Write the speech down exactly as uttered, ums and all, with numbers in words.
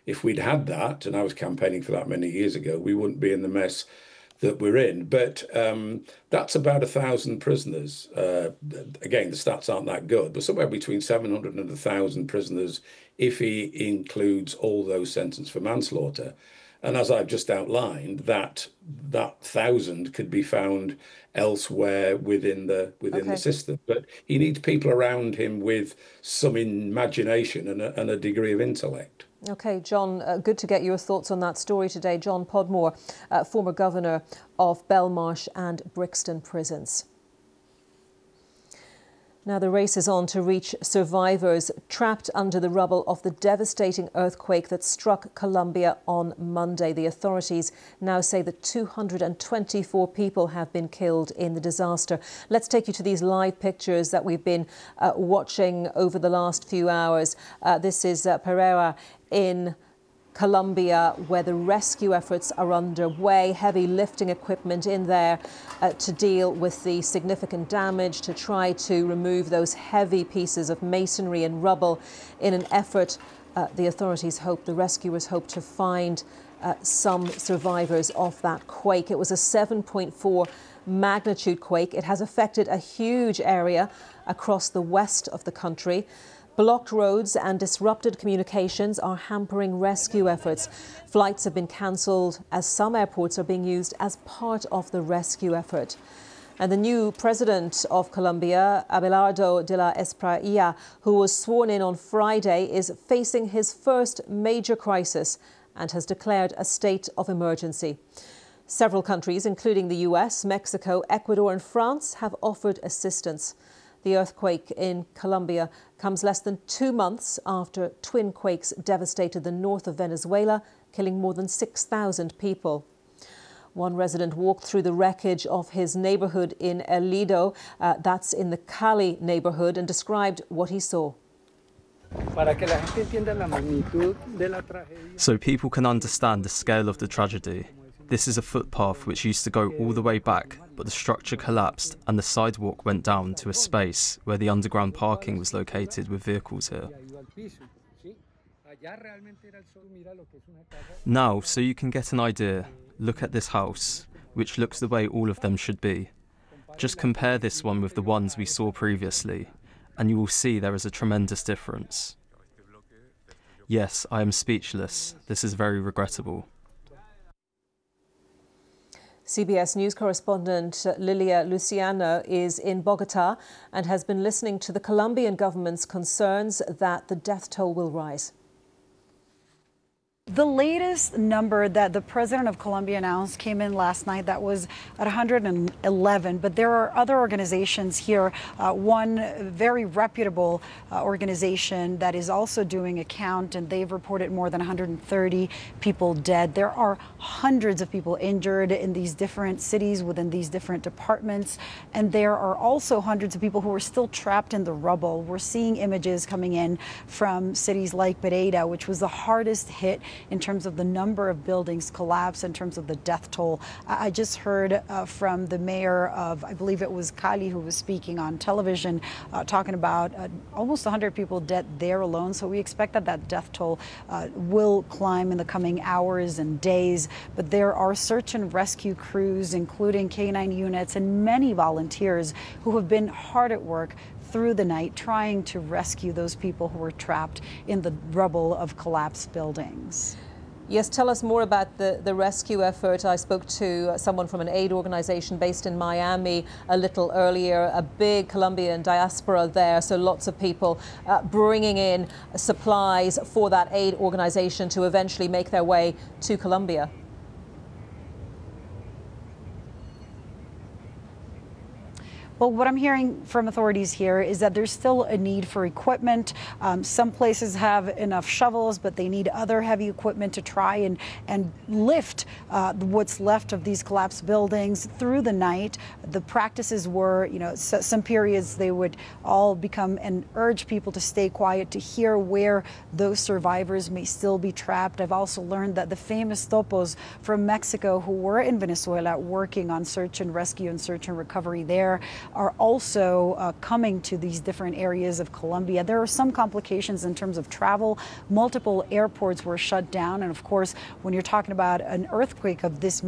if we'd had that, and I was campaigning for that many years ago, we wouldn't be in the mess that we're in. But um, that's about a thousand prisoners. Uh, again, the stats aren't that good, but somewhere between seven hundred and a thousand prisoners if he includes all those sentenced for manslaughter. And as I've just outlined, that that thousand could be found elsewhere within the within the Okay. system. But he needs people around him with some imagination and a, and a degree of intellect. Okay, John, uh, good to get your thoughts on that story today. John Podmore, uh, former governor of Belmarsh and Brixton prisons. Now the race is on to reach survivors trapped under the rubble of the devastating earthquake that struck Colombia on Monday. The authorities now say that two hundred twenty-four people have been killed in the disaster. Let's take you to these live pictures that we've been uh, watching over the last few hours. Uh, this is uh, Pereira in Colombia, where the rescue efforts are underway. Heavy lifting equipment in there uh, to deal with the significant damage, to try to remove those heavy pieces of masonry and rubble in an effort, uh, the authorities hope, the rescuers hope, to find uh, some survivors of that quake. It was a seven point four magnitude quake. It has affected a huge area across the west of the country. Blocked roads and disrupted communications are hampering rescue efforts. Flights have been cancelled as some airports are being used as part of the rescue effort. And the new president of Colombia, Abelardo de la Espriella, who was sworn in on Friday, is facing his first major crisis and has declared a state of emergency. Several countries, including the U S, Mexico, Ecuador and France, have offered assistance. The earthquake in Colombia comes less than two months after twin quakes devastated the north of Venezuela, killing more than six thousand people. One resident walked through the wreckage of his neighborhood in El Lido, uh, that's in the Cali neighborhood, and described what he saw. So people can understand the scale of the tragedy. This is a footpath which used to go all the way back, but the structure collapsed and the sidewalk went down to a space where the underground parking was located with vehicles here. Now, so you can get an idea, look at this house, which looks the way all of them should be. Just compare this one with the ones we saw previously, and you will see there is a tremendous difference. Yes, I am speechless. This is very regrettable. C B S News correspondent Lilia Luciano is in Bogota and has been listening to the Colombian government's concerns that the death toll will rise. The latest number that the president of Colombia announced came in last night. That was at one hundred eleven. But there are other organizations here. Uh, one very reputable uh, organization that is also doing a count, and they've reported more than one hundred thirty people dead. There are hundreds of people injured in these different cities within these different departments. And there are also hundreds of people who are still trapped in the rubble. We're seeing images coming in from cities like Pereira, which was the hardest hit in terms of the number of buildings collapsed, in terms of the death toll. I just heard uh, from the mayor of, I believe it was Cali, who was speaking on television, uh, talking about uh, almost one hundred people dead there alone. So we expect that that death toll uh, will climb in the coming hours and days. But there are search and rescue crews, including K nine units and many volunteers who have been hard at work through the night trying to rescue those people who were trapped in the rubble of collapsed buildings. Yes, tell us more about the, the rescue effort. I spoke to someone from an aid organization based in Miami a little earlier, a big Colombian diaspora there, so lots of people uh, bringing in supplies for that aid organization to eventually make their way to Colombia. Well, what I'm hearing from authorities here is that there's still a need for equipment. Um, some places have enough shovels, but they need other heavy equipment to try and, and lift uh, what's left of these collapsed buildings through the night. The practices were, you know, so, some periods they would all become and urge people to stay quiet to hear where those survivors may still be trapped. I've also learned that the famous topos from Mexico who were in Venezuela working on search and rescue and search and recovery there, are also uh, coming to these different areas of Colombia. There are some complications in terms of travel. Multiple airports were shut down. And of course, when you're talking about an earthquake of this